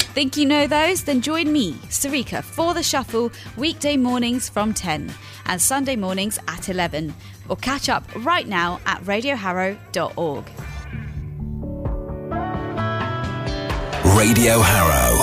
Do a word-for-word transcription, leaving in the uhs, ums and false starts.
Think you know those? Then join me, Sarika, for The Shuffle, weekday mornings from ten and Sunday mornings at eleven. Or catch up right now at radio harrow dot org. Radio Harrow.